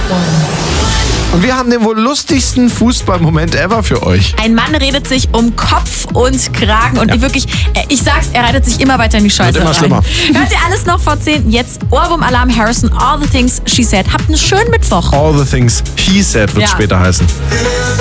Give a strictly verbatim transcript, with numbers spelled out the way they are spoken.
Und wir haben den wohl lustigsten Fußballmoment ever für euch. Ein Mann redet sich um Kopf und Kragen und Ja. wirklich, äh, ich sag's, er reitet sich immer weiter in die Scheiße Wird immer rein. schlimmer. Hört ihr alles noch vor zehn? Jetzt Ohrwurm-Alarm, Harrison, All the Things She Said. Habt einen schönen Mittwoch. All the things he said wird Ja. später heißen.